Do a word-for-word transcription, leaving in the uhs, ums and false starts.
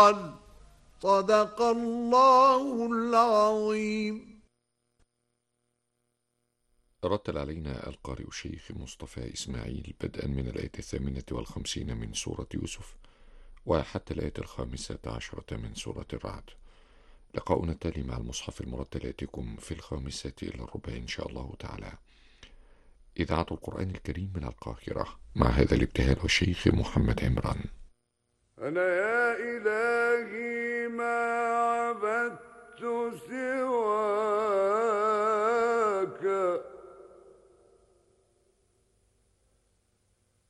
صدق الله العظيم. رتل علينا القارئ الشيخ مصطفى إسماعيل بدءا من الآية الثامنة والخمسين من سورة يوسف وحتى الآية الخامسة عشرة من سورة الرعد. لقاؤنا التالي مع المصحف المرتل يأتيكم في الخامسة إلى الربع إن شاء الله تعالى. إذاعة القرآن الكريم من القاهرة، مع هذا الابتهال والشيخ محمد عمران. أنا يا إلهي ما عبدت سوى